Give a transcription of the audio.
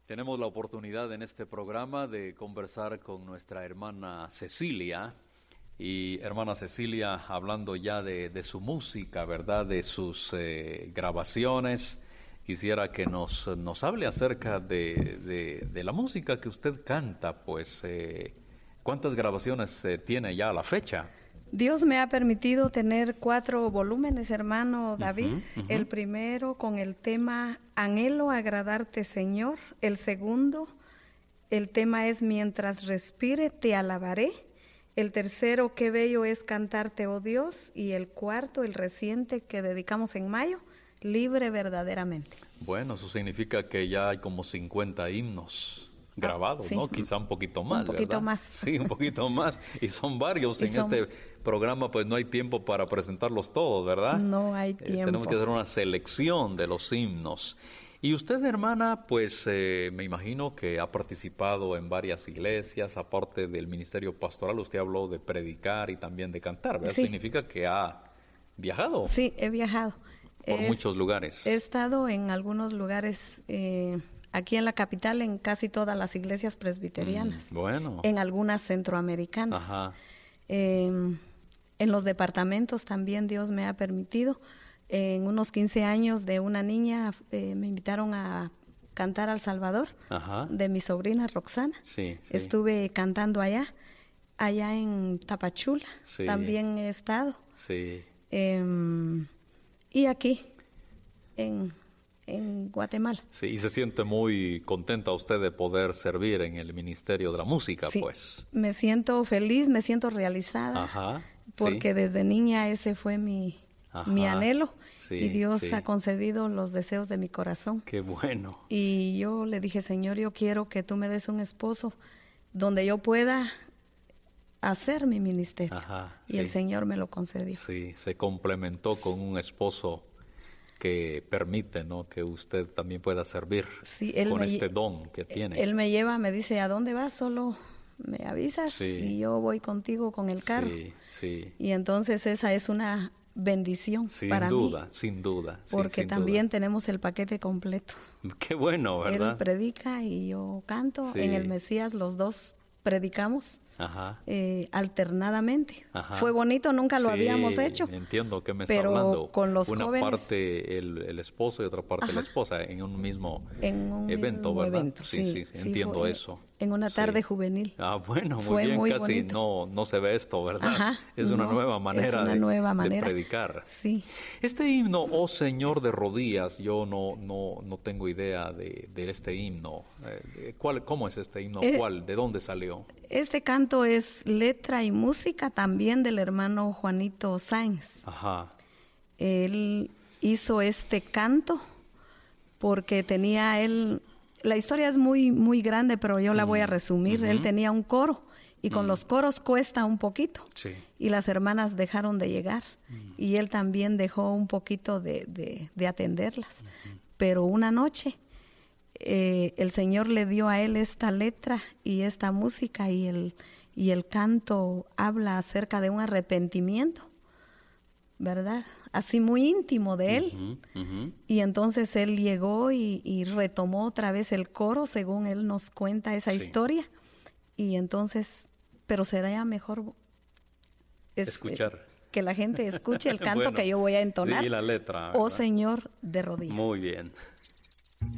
Tenemos la oportunidad en este programa de conversar con nuestra hermana Cecilia. Y hermana Cecilia, hablando ya de su música, ¿verdad? De sus grabaciones, quisiera que nos hable acerca de la música que usted canta, pues, ¿cuántas grabaciones tiene ya a la fecha? Dios me ha permitido tener 4 volúmenes, hermano David. El primero con el tema Anhelo agradarte, Señor. El segundo, el tema es Mientras respire, te alabaré. El tercero, Qué bello es cantarte, oh Dios. Y el cuarto, el reciente que dedicamos en mayo, Libre verdaderamente. Bueno, eso significa que ya hay como 50 himnos grabados, sí, ¿no? Quizá un poquito más, un poquito ¿verdad? más. Sí, un poquito más. Y son varios. Este programa, pues no hay tiempo para presentarlos todos, ¿verdad? No hay tiempo. Tenemos que hacer una selección de los himnos. Y usted, hermana, pues me imagino que ha participado en varias iglesias, aparte del ministerio pastoral. Usted habló de predicar y también de cantar, ¿verdad? Sí. ¿Significa que ha viajado? Sí, he viajado. Por muchos lugares. He estado en algunos lugares, aquí en la capital, en casi todas las iglesias presbiterianas. Bueno. En algunas centroamericanas. Ajá. En los departamentos también Dios me ha permitido. En unos 15 años de una niña me invitaron a cantar al Salvador. Ajá. De mi sobrina Roxana. Sí, sí. Estuve cantando allá en Tapachula. Sí. También he estado. Sí. Y aquí, en Guatemala. Sí, y se siente muy contenta usted de poder servir en el Ministerio de la Música, sí, pues. Me siento feliz, me siento realizada. Ajá. Porque sí. Desde niña ese fue mi anhelo. Sí, y Dios sí. ha concedido los deseos de mi corazón. Qué bueno. Y yo le dije, Señor, yo quiero que tú me des un esposo donde yo pueda hacer mi ministerio. Ajá, y el Señor me lo concedió. Sí, se complementó con un esposo que permite, ¿no?, que usted también pueda servir con este don que tiene. Él me lleva, me dice, ¿a dónde vas? Solo me avisas y yo voy contigo con el carro. Sí. Y entonces esa es una bendición para mí. Sin duda. Porque sin también duda. tenemos el paquete completo. Qué bueno, ¿verdad? Él predica y yo canto. En el Mesías los dos predicamos. Ajá. Alternadamente. Ajá. Fue bonito, nunca lo habíamos hecho. Entiendo que me está hablando. Con los una jóvenes, parte el esposo y otra parte la esposa en un mismo evento, mismo ¿verdad? Evento, sí, entiendo eso. En una tarde juvenil. Ah, bueno, muy fue bien, muy casi bonito. No se ve esto, ¿verdad? Ajá, es una nueva manera, de predicar. Sí. Este himno, Oh Señor de rodillas, yo no tengo idea de este himno. ¿Cómo es este himno? ¿De dónde salió? Este canto es letra y música también del hermano Juanito Sáenz. Ajá. Él hizo este canto porque tenía él... La historia es muy, muy grande, pero yo la voy a resumir. Él tenía un coro y con los coros cuesta un poquito. Sí. Y las hermanas dejaron de llegar y él también dejó un poquito de atenderlas. Pero una noche el Señor le dio a él esta letra y esta música y el canto habla acerca de un arrepentimiento, ¿verdad? Así muy íntimo de él. Y entonces él llegó y retomó otra vez el coro, según él nos cuenta esa historia. Y entonces, pero será mejor escuchar. Que la gente escuche el canto que yo voy a entonar. Sí, la letra, ¿verdad? Oh Señor de rodillas. Muy bien.